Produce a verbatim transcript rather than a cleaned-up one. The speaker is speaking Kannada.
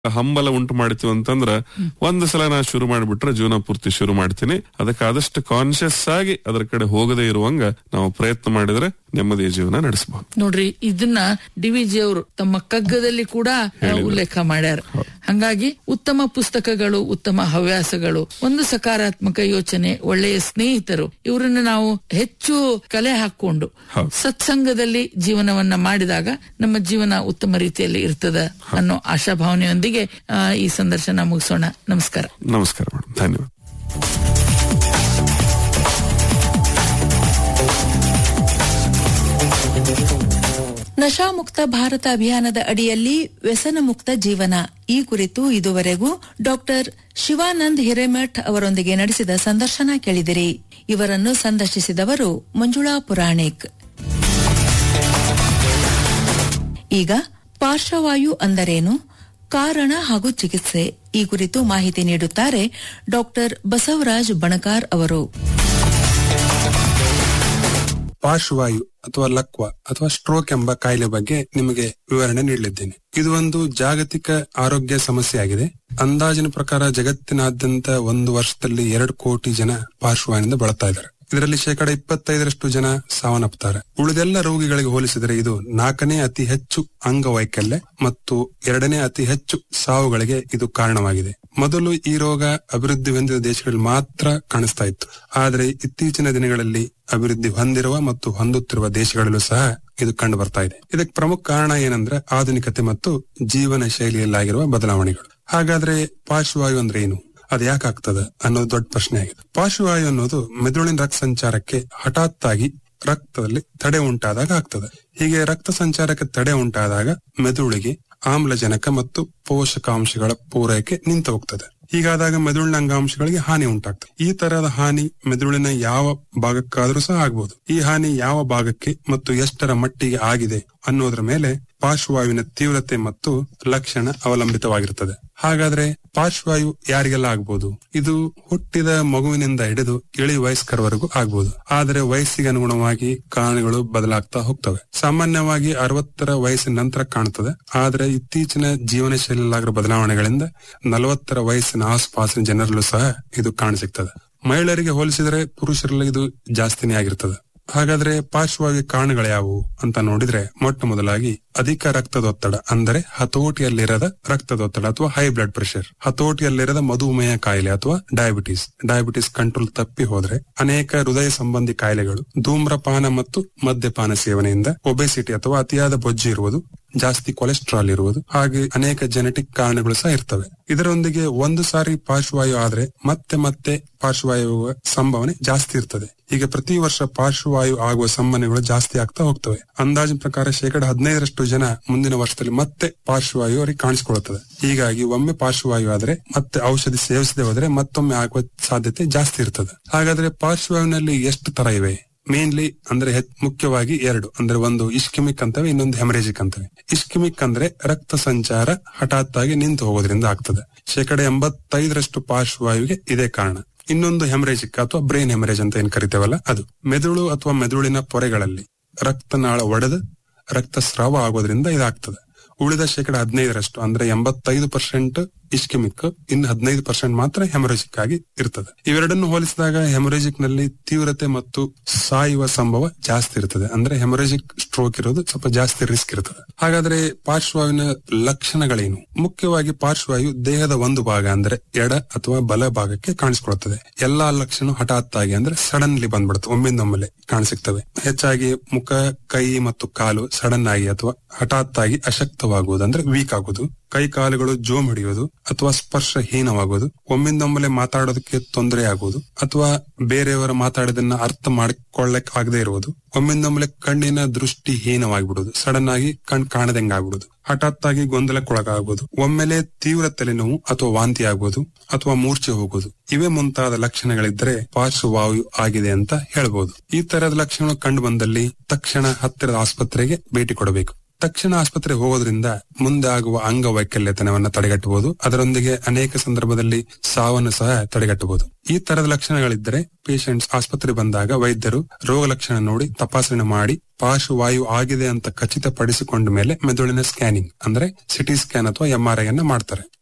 ಹಂಬಲ ಉಂಟು ಮಾಡ್ತೀವಿ ಅಂತಂದ್ರ ಒಂದ್ ಸಲ ನಾ ಶುರು ಮಾಡ್ಬಿಟ್ರೆ ಜೀವನ ಪೂರ್ತಿ ಶುರು ಮಾಡ್ತೀನಿ. ಅದಕ್ಕೆ ಆದಷ್ಟು ಕಾನ್ಶಿಯಸ್ ಆಗಿ ಅದ್ರ ಕಡೆ ಹೋಗದೇ ಇರುವಂಗ ನಾವು ಪ್ರಯತ್ನ ಮಾಡಿದ್ರೆ ನೆಮ್ಮದಿಯ ಜೀವನ ನಡೆಸಬಹುದು. ನೋಡ್ರಿ, ಇದನ್ನ ಡಿ ವಿ ಜಿ ಅವರು ತಮ್ಮ ಕಗ್ಗದಲ್ಲಿ ಕೂಡ ಉಲ್ಲೇಖ ಮಾಡ್ಯಾರ. ಹಂಗಾಗಿ ಉತ್ತಮ ಪುಸ್ತಕಗಳು, ಉತ್ತಮ ಹವ್ಯಾಸಗಳು, ಒಂದು ಸಕಾರಾತ್ಮಕ ಯೋಚನೆ, ಒಳ್ಳೆಯ ಸ್ನೇಹಿತರು, ಇವರನ್ನ ನಾವು ಹೆಚ್ಚು ಕಲೆ ಹಾಕೊಂಡು ಸತ್ಸಂಗದಲ್ಲಿ ಜೀವನವನ್ನ ಮಾಡಿದಾಗ ನಮ್ಮ ಜೀವನ ಉತ್ತಮ ರೀತಿಯಲ್ಲಿ ಇರ್ತದ ಅನ್ನೋ ಆಶಾಭಾವನೆಯೊಂದಿಗೆ ಈ ಸಂದರ್ಶನ ಮುಗಿಸೋಣ. ನಮಸ್ಕಾರ. ನಮಸ್ಕಾರ ಮೇಡಮ್, ಧನ್ಯವಾದ. ನಶಾಮುಕ್ತ ಭಾರತ ಅಭಿಯಾನದ ಅಡಿಯಲ್ಲಿ ವ್ಯಸನ ಮುಕ್ತ ಜೀವನ ಈ ಕುರಿತು ಇದುವರೆಗೂ ಡಾಕ್ಟರ್ ಶಿವಾನಂದ್ ಹಿರೇಮಠ್ ಅವರೊಂದಿಗೆ ನಡೆಸಿದ ಸಂದರ್ಶನ ಕೇಳಿದಿರಿ. ಇವರನ್ನು ಸಂದರ್ಶಿಸಿದವರು ಮಂಜುಳಾ ಪುರಾಣಿಕ್. ಈಗ ಪಾರ್ಶ್ವವಾಯು ಅಂದರೇನು, ಕಾರಣ ಹಾಗೂ ಚಿಕಿತ್ಸೆ ಈ ಕುರಿತು ಮಾಹಿತಿ ನೀಡುತ್ತಾರೆ ಡಾಕ್ಟರ್ ಬಸವರಾಜ್ ಬಣಕಾರ್ ಅವರು. ಪಾರ್ಶ್ವವಾಯು ಅಥವಾ ಲಕ್ವ ಅಥವಾ ಸ್ಟ್ರೋಕ್ ಎಂಬ ಕಾಯಿಲೆ ಬಗ್ಗೆ ನಿಮಗೆ ವಿವರಣೆ ನೀಡಲಿದ್ದೇನೆ. ಇದು ಒಂದು ಜಾಗತಿಕ ಆರೋಗ್ಯ ಸಮಸ್ಯೆ ಆಗಿದೆ. ಅಂದಾಜಿನ ಪ್ರಕಾರ ಜಗತ್ತಿನಾದ್ಯಂತ ಒಂದು ವರ್ಷದಲ್ಲಿ ಎರಡು ಕೋಟಿ ಜನ ಪಾರ್ಶ್ವವಾಯುವಿನಿಂದ ಬಳಲ್ತಾ ಇದ್ದಾರೆ. ಇದರಲ್ಲಿ ಶೇಕಡ ಇಪ್ಪತ್ತೈದರಷ್ಟು ಜನ ಸಾವನ್ನಪ್ಪುತ್ತಾರೆ. ಉಳಿದೆಲ್ಲ ರೋಗಿಗಳಿಗೆ ಹೋಲಿಸಿದರೆ ಇದು ನಾಲ್ಕನೇ ಅತಿ ಹೆಚ್ಚು ಅಂಗವೈಕಲ್ಯ ಮತ್ತು ಎರಡನೇ ಅತಿ ಹೆಚ್ಚು ಸಾವುಗಳಿಗೆ ಇದು ಕಾರಣವಾಗಿದೆ. ಮೊದಲು ಈ ರೋಗ ಅಭಿವೃದ್ಧಿ ಹೊಂದಿದ ದೇಶಗಳಲ್ಲಿ ಮಾತ್ರ ಕಾಣಿಸ್ತಾ ಇತ್ತು. ಆದರೆ ಇತ್ತೀಚಿನ ದಿನಗಳಲ್ಲಿ ಅಭಿವೃದ್ಧಿ ಹೊಂದಿರುವ ಮತ್ತು ಹೊಂದುತ್ತಿರುವ ದೇಶಗಳಲ್ಲೂ ಸಹ ಇದು ಕಂಡು ಬರ್ತಾ ಇದೆ. ಇದಕ್ಕೆ ಪ್ರಮುಖ ಕಾರಣ ಏನಂದ್ರೆ ಆಧುನಿಕತೆ ಮತ್ತು ಜೀವನ ಶೈಲಿಯಲ್ಲಾಗಿರುವ ಬದಲಾವಣೆಗಳು. ಹಾಗಾದ್ರೆ ಪಾರ್ಶ್ವವಾಯು ಅಂದ್ರೆ ಏನು, ಅದು ಯಾಕಾಗ್ತದ ಅನ್ನೋದು ದೊಡ್ಡ ಪ್ರಶ್ನೆ ಆಗಿದೆ. ಪಾರ್ಶ್ವವಾಯು ಅನ್ನೋದು ಮೆದುಳಿನ ರಕ್ತ ಸಂಚಾರಕ್ಕೆ ಹಠಾತ್ ಆಗಿ ರಕ್ತದಲ್ಲಿ ತಡೆ ಉಂಟಾದಾಗ ಆಗ್ತದೆ. ಹೀಗೆ ರಕ್ತ ಸಂಚಾರಕ್ಕೆ ತಡೆ ಉಂಟಾದಾಗ ಮೆದುಳಿಗೆ ಆಮ್ಲಜನಕ ಮತ್ತು ಪೋಷಕಾಂಶಗಳ ಪೂರೈಕೆ ನಿಂತು ಹೋಗ್ತದೆ. ಹೀಗಾದಾಗ ಮೆದುಳಿನ ಅಂಗಾಂಶಗಳಿಗೆ ಹಾನಿ ಉಂಟಾಗ್ತದೆ. ಈ ತರಹದ ಹಾನಿ ಮೆದುಳಿನ ಯಾವ ಭಾಗಕ್ಕಾದ್ರೂ ಸಹ ಆಗ್ಬಹುದು. ಈ ಹಾನಿ ಯಾವ ಭಾಗಕ್ಕೆ ಮತ್ತು ಎಷ್ಟರ ಮಟ್ಟಿಗೆ ಆಗಿದೆ ಅನ್ನೋದ್ರ ಮೇಲೆ ಪಾರ್ಶ್ವವಾಯುವಿನ ತೀವ್ರತೆ ಮತ್ತು ಲಕ್ಷಣ ಅವಲಂಬಿತವಾಗಿರುತ್ತದೆ. ಹಾಗಾದ್ರೆ ಪಾರ್ಶ್ವವಾಯು ಯಾರಿಗೆಲ್ಲ ಆಗ್ಬಹುದು? ಇದು ಹುಟ್ಟಿದ ಮಗುವಿನಿಂದ ಹಿಡಿದು ಇಳಿ ವಯಸ್ಕರವರೆಗೂ ಆಗ್ಬಹುದು. ಆದರೆ ವಯಸ್ಸಿಗೆ ಅನುಗುಣವಾಗಿ ಕಾರಣಗಳು ಬದಲಾಗ್ತಾ ಹೋಗ್ತವೆ. ಸಾಮಾನ್ಯವಾಗಿ ಅರವತ್ತರ ವಯಸ್ಸಿನ ನಂತರ ಕಾಣುತ್ತದೆ. ಆದ್ರೆ ಇತ್ತೀಚಿನ ಜೀವನ ಶೈಲಿಯಲ್ಲಾಗಿರೋ ಬದಲಾವಣೆಗಳಿಂದ ನಲವತ್ತರ ವಯಸ್ಸಿನ ಆಸುಪಾಸಿನ ಜನರಲ್ಲೂ ಸಹ ಇದು ಕಾಣಸಿಗ್ತದೆ. ಮಹಿಳೆಯರಿಗೆ ಹೋಲಿಸಿದರೆ ಪುರುಷರಲ್ಲಿ ಇದು ಜಾಸ್ತಿನೇ ಆಗಿರ್ತದೆ. ಹಾಗಾದ್ರೆ ಪಾರ್ಶ್ವವಾಯು ಕಾರಣಗಳು ಯಾವುವು ಅಂತ ನೋಡಿದ್ರೆ, ಮೊಟ್ಟ ಮೊದಲಾಗಿ ಅಧಿಕ ರಕ್ತದೊತ್ತಡ ಅಂದರೆ ಹತೋಟಿಯಲ್ಲಿರದ ರಕ್ತದೊತ್ತಡ ಅಥವಾ ಹೈ ಬ್ಲಡ್ ಪ್ರೆಷರ್, ಹತೋಟಿಯಲ್ಲಿರದ ಮಧುಮೇಹ ಕಾಯಿಲೆ ಅಥವಾ ಡಯಾಬಿಟಿಸ್, ಡಯಾಬಿಟಿಸ್ ಕಂಟ್ರೋಲ್ ತಪ್ಪಿ ಹೋದ್ರೆ ಅನೇಕ ಹೃದಯ ಸಂಬಂಧಿ ಕಾಯಿಲೆಗಳು, ಧೂಮ್ರಪಾನ ಮತ್ತು ಮದ್ಯಪಾನ ಸೇವನೆಯಿಂದ ಒಬೆಸಿಟಿ ಅಥವಾ ಅತಿಯಾದ ಬೊಜ್ಜು ಇರುವುದು, ಜಾಸ್ತಿ ಕೊಲೆಸ್ಟ್ರಾಲ್ ಇರುವುದು, ಹಾಗೆ ಅನೇಕ ಜೆನೆಟಿಕ್ ಕಾರಣಗಳು ಸಹ ಇರ್ತವೆ. ಇದರೊಂದಿಗೆ ಒಂದು ಸಾರಿ ಪಾರ್ಶ್ವವಾಯು ಆದ್ರೆ ಮತ್ತೆ ಮತ್ತೆ ಪಾರ್ಶ್ವವಾಯು ಸಂಭಾವನೆ ಜಾಸ್ತಿ ಇರ್ತದೆ. ಹೀಗೆ ಪ್ರತಿ ವರ್ಷ ಪಾರ್ಶ್ವವಾಯು ಆಗುವ ಸಂಭವನೆಗಳು ಜಾಸ್ತಿ ಆಗ್ತಾ ಹೋಗ್ತವೆ. ಅಂದಾಜಿನ ಪ್ರಕಾರ ಶೇಕಡ ಹದಿನೈದರಷ್ಟು ಜನ ಮುಂದಿನ ವರ್ಷದಲ್ಲಿ ಮತ್ತೆ ಪಾರ್ಶ್ವವಾಯು ಅವರಿಗೆ ಕಾಣಿಸಿಕೊಳ್ಳುತ್ತದೆ. ಹೀಗಾಗಿ ಒಮ್ಮೆ ಪಾರ್ಶ್ವವಾಯು ಆದ್ರೆ ಮತ್ತೆ ಔಷಧಿ ಸೇವಿಸದೆ ಹೋದ್ರೆ ಮತ್ತೊಮ್ಮೆ ಆಗುವ ಸಾಧ್ಯತೆ ಜಾಸ್ತಿ ಇರ್ತದೆ. ಹಾಗಾದ್ರೆ ಪಾರ್ಶ್ವವಾಯುವಿನಲ್ಲಿ ಎಷ್ಟು ತರ ಇವೆ? ಮೇನ್ಲಿ ಅಂದ್ರೆ ಮುಖ್ಯವಾಗಿ ಎರಡು, ಅಂದ್ರೆ ಒಂದು ಇಸ್ಕಿಮಿಕ್ ಅಂತವೆ, ಇನ್ನೊಂದು ಹೆಮರೇಜಿಕ್ ಅಂತವೆ. ಇಸ್ಕಿಮಿಕ್ ಅಂದ್ರೆ ರಕ್ತ ಸಂಚಾರ ಹಠಾತ್ ಆಗಿ ನಿಂತು ಹೋಗೋದ್ರಿಂದ ಆಗ್ತದೆ. ಶೇಕಡ ಎಂಬತ್ತೈದರಷ್ಟು ಪಾರ್ಶ್ವವಾಯುವಿಗೆ ಇದೇ ಕಾರಣ. ಇನ್ನೊಂದು ಹೆಮರೇಜಿಕ್ ಅಥವಾ ಬ್ರೈನ್ ಹೆಮರೇಜ್ ಅಂತ ಏನ್ ಕರಿತೇವಲ್ಲ, ಅದು ಮೆದುಳು ಅಥವಾ ಮೆದುಳಿನ ಪೊರೆಗಳಲ್ಲಿ ರಕ್ತನಾಳ ಒಡೆದು ರಕ್ತಸ್ರಾವ ಆಗೋದ್ರಿಂದ ಇದಾಗ್ತದೆ. ಉಳಿದ ಶೇಕಡ ಹದಿನೈದರಷ್ಟು ಅಂದ್ರೆ ಎಂಬತ್ತೈದು ಪರ್ಸೆಂಟ್ ಇಸ್ಕಿಮಿಕ್, ಇನ್ನು ಹದಿನೈದು ಪರ್ಸೆಂಟ್ ಮಾತ್ರ ಹೆಮರೇಜಿಕ್ ಆಗಿ ಇರ್ತದೆ. ಇವೆರಡನ್ನು ಹೋಲಿಸಿದಾಗ ಹೆಮರೇಜಿಕ್ ನಲ್ಲಿ ತೀವ್ರತೆ ಮತ್ತು ಸಾಯುವ ಸಂಭವ ಜಾಸ್ತಿ ಇರ್ತದೆ. ಅಂದ್ರೆ ಹೆಮರೇಜಿಕ್ ಸ್ಟ್ರೋಕ್ ಇರೋದು ಸ್ವಲ್ಪ ಜಾಸ್ತಿ ರಿಸ್ಕ್ ಇರ್ತದೆ. ಹಾಗಾದ್ರೆ ಪಾರ್ಶ್ವವಾಯುವಿನ ಲಕ್ಷಣಗಳೇನು? ಮುಖ್ಯವಾಗಿ ಪಾರ್ಶ್ವವಾಯು ದೇಹದ ಒಂದು ಭಾಗ ಅಂದ್ರೆ ಎಡ ಅಥವಾ ಬಲ ಭಾಗಕ್ಕೆ ಕಾಣಿಸಿಕೊಳ್ಳುತ್ತದೆ. ಎಲ್ಲಾ ಲಕ್ಷಣ ಹಠಾತ್ ಆಗಿ ಅಂದ್ರೆ ಸಡನ್ಲಿ ಬಂದ್ಬಿಡುತ್ತೆ, ಒಮ್ಮಿಂದೊಮ್ಮೆಲೆ ಕಾಣಿಸುತ್ತವೆ. ಹೆಚ್ಚಾಗಿ ಮುಖ, ಕೈ ಮತ್ತು ಕಾಲು ಸಡನ್ ಆಗಿ ಅಥವಾ ಹಠಾತ್ ಆಗಿ ಅಶಕ್ತವಾಗುವುದು ಅಂದ್ರೆ ವೀಕ್ ಆಗುವುದು, ಕೈ ಕಾಲುಗಳು ಜೋಮ್ ಹಿಡಿಯೋದು ಅಥವಾ ಸ್ಪರ್ಶ ಹೀನವಾಗುವುದು, ಒಮ್ಮಿಂದೊಮ್ಮೆಲೆ ಮಾತಾಡೋದಕ್ಕೆ ತೊಂದರೆ ಆಗುವುದು ಅಥವಾ ಬೇರೆಯವರ ಮಾತಾಡೋದನ್ನ ಅರ್ಥ ಮಾಡಿಕೊಳ್ಳಕ್ ಆಗದೆ ಇರುವುದು, ಒಮ್ಮಿಂದೊಮ್ಮೆಲೆ ಕಣ್ಣಿನ ದೃಷ್ಟಿ ಹೀನವಾಗಿಬಿಡುವುದು, ಸಡನ್ ಆಗಿ ಕಣ್ ಕಾಣದಂಗ ಆಗ್ಬಿಡುದು, ಹಠಾತ್ ಆಗಿ ಗೊಂದಲಕ್ಕೊಳಗಾಗುವುದು, ಒಮ್ಮೆಲೆ ತೀವ್ರ ತಲೆನೋವು ಅಥವಾ ವಾಂತಿ ಆಗುವುದು ಅಥವಾ ಮೂರ್ಛೆ ಹೋಗುವುದು, ಇವೇ ಮುಂತಾದ ಲಕ್ಷಣಗಳಿದ್ದರೆ ಪಾರ್ಶ್ವವಾಯು ಆಗಿದೆ ಅಂತ ಹೇಳ್ಬಹುದು. ಈ ತರದ ಲಕ್ಷಣಗಳು ಕಂಡು ಬಂದಲ್ಲಿ ತಕ್ಷಣ ಹತ್ತಿರದ ಆಸ್ಪತ್ರೆಗೆ ಭೇಟಿ ಕೊಡಬೇಕು. ತಕ್ಷಣ ಆಸ್ಪತ್ರೆ ಹೋಗೋದ್ರಿಂದ ಮುಂದೆ ಆಗುವ ಅಂಗವೈಕಲ್ಯತನವನ್ನ ತಡೆಗಟ್ಟಬಹುದು. ಅದರೊಂದಿಗೆ ಅನೇಕ ಸಂದರ್ಭದಲ್ಲಿ ಸಾವನ್ನು ಸಹ ತಡೆಗಟ್ಟಬಹುದು. ಈ ತರದ ಲಕ್ಷಣಗಳಿದ್ದರೆ ಪೇಷಂಟ್ಸ್ ಆಸ್ಪತ್ರೆ ಬಂದಾಗ ವೈದ್ಯರು ರೋಗ ಲಕ್ಷಣ ನೋಡಿ ತಪಾಸಣೆ ಮಾಡಿ ಪಾರ್ಶ್ವವಾಯು ಆಗಿದೆ ಅಂತ ಖಚಿತಪಡಿಸಿಕೊಂಡ ಮೇಲೆ ಮೆದುಳಿನ ಸ್ಕ್ಯಾನಿಂಗ್ ಅಂದ್ರೆ ಸಿಟಿ ಸ್ಕ್ಯಾನ್ ಅಥವಾ ಎಂಆರ್ಐ ಅನ್ನ ಮಾಡ್ತಾರೆ.